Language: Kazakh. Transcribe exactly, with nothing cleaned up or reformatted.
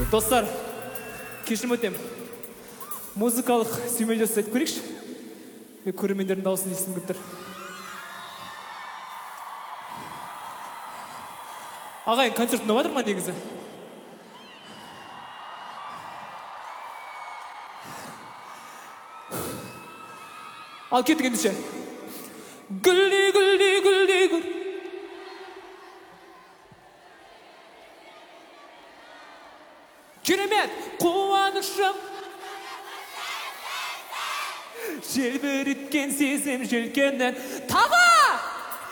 Достар, кешірім өтемін. Музыкалық сүймелдеу айтып көрейікші. Көрермендердің дауысын естігім келіп тұр. Ағайын, концерт ұнап жатыр ма негізі? Ал кеттік ендеше. Гүлдей, гүлдей, гүлдей, гүл. Керемет, қуанышым. Желбіреткен сезім желкеннен тағы